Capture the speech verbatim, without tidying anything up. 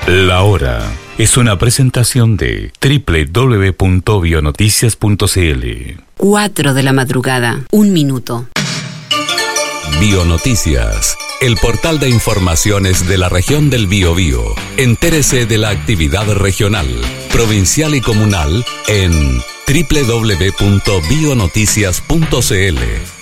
La Hora es una presentación de doble u doble u doble u punto bionoticias punto c l. cuatro de la madrugada, un minuto. Bionoticias, el portal de informaciones de la región del Biobío. Entérese de la actividad regional, provincial y comunal en doble u doble u doble u punto bionoticias punto c l.